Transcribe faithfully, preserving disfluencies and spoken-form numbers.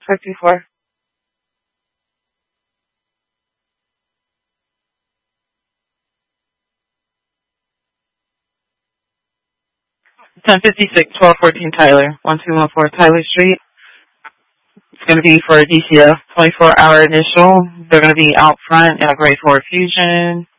fifty-four. ten fifty-six, twelve fourteen Tyler, one two one four Tyler Street. It's going to be for a D C F, twenty-four hour initial. They're going to be out front in a grade four Fusion.